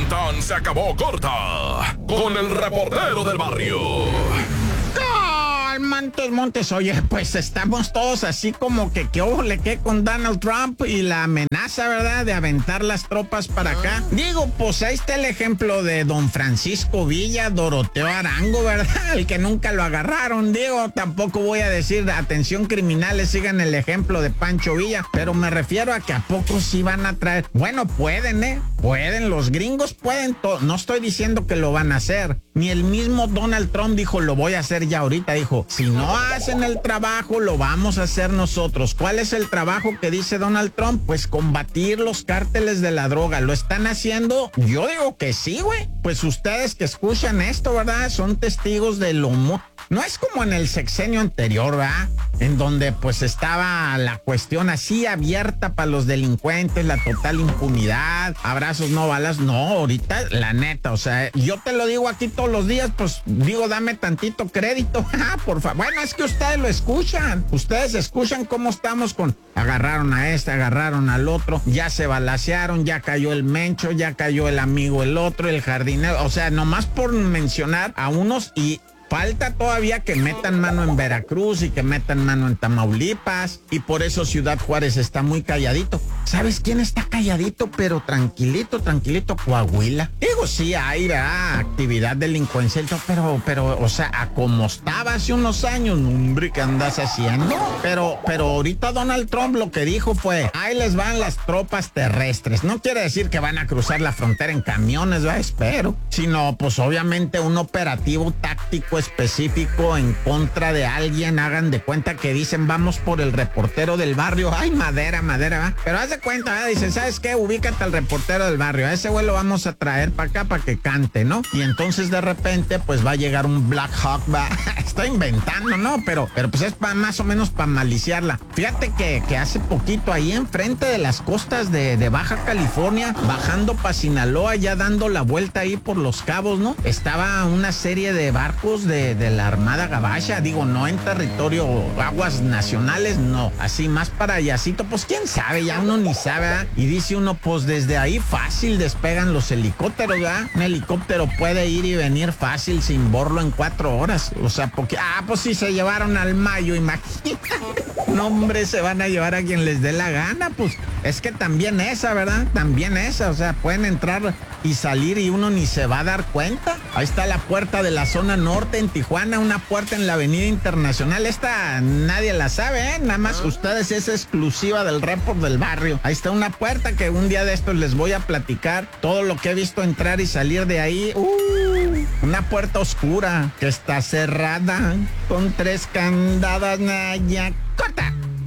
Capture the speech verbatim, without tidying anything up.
tan se acabó corta con el reportero del barrio. Montes, Montes, oye, pues estamos todos así como que qué ojo le qué con Donald Trump y la amenaza, ¿verdad?, de aventar las tropas para acá. Digo, pues ahí está el ejemplo de don Francisco Villa, Doroteo Arango, ¿verdad?, el que nunca lo agarraron. Digo, tampoco voy a decir, atención criminales, sigan el ejemplo de Pancho Villa, pero me refiero a que a poco sí van a traer. Bueno, pueden, ¿eh? Pueden, los gringos pueden todo. No estoy diciendo que lo van a hacer. Ni el mismo Donald Trump dijo, lo voy a hacer ya ahorita. Dijo, si no hacen el trabajo, lo vamos a hacer nosotros. ¿Cuál es el trabajo que dice Donald Trump? Pues combatir los cárteles de la droga. ¿Lo están haciendo? Yo digo que sí, güey. Pues ustedes que escuchan esto, ¿verdad?, son testigos de lo... Mo- no es como en el sexenio anterior, ¿verdad?, en donde pues estaba la cuestión así abierta para los delincuentes, la total impunidad, abrazos no balas. No, ahorita la neta, o sea, yo te lo digo aquí todos los días, pues digo, dame tantito crédito, por favor. Bueno, es que ustedes lo escuchan, ustedes escuchan cómo estamos con, agarraron a este, agarraron al otro, ya se balacearon, ya cayó el mencho, ya cayó el amigo el otro, el jardinero, o sea, nomás por mencionar a unos. Y falta todavía que metan mano en Veracruz y que metan mano en Tamaulipas, y por eso Ciudad Juárez está muy calladito. ¿Sabes quién está calladito pero tranquilito, tranquilito? Coahuila. Digo, sí hay, ¿verdad?, actividad delincuencial, pero, pero, o sea, a como estaba hace unos años, hombre, ¿qué andas haciendo? Pero, pero ahorita Donald Trump lo que dijo fue, ahí les van las tropas terrestres. No quiere decir que van a cruzar la frontera en camiones, ¿verdad?, espero, sino pues obviamente un operativo táctico específico en contra de alguien. Hagan de cuenta que dicen, vamos por el reportero del barrio. Ay, madera, madera, ¿va? Pero haz de cuenta, ¿verdad? Dicen, ¿sabes qué? Ubícate al reportero del barrio. A ese güey lo vamos a traer para acá para que cante, ¿no? Y entonces de repente, pues va a llegar un Black Hawk, va. Estoy inventando, ¿no? Pero, pero pues es pa, más o menos para maliciarla. Fíjate que, que hace poquito ahí enfrente de las costas de, de Baja California, bajando para Sinaloa, ya dando la vuelta ahí por Los Cabos, ¿no?, estaba una serie de barcos de, de la Armada Gabacha. Digo, no en territorio, aguas nacionales, no. Así más para allácito, pues quién sabe, ya uno ni sabe, ¿verdad? Y dice uno, pues desde ahí fácil despegan los helicópteros, ¿verdad? Un helicóptero puede ir y venir fácil sin borlo en cuatro horas. O sea, porque, ah, pues si se llevaron al Mayo, imagínate. No, hombre, se van a llevar a quien les dé la gana, pues. Es que también esa, ¿verdad? También esa, o sea, pueden entrar y salir y uno ni se va a dar cuenta. Ahí está la puerta de la zona norte en Tijuana, una puerta en la Avenida Internacional. Esta nadie la sabe, ¿eh? Nada más ustedes, es exclusiva del report del barrio. Ahí está una puerta que un día de estos les voy a platicar todo lo que he visto entrar y salir de ahí. Uh, una puerta oscura que está cerrada con tres candadas. Naya, corta.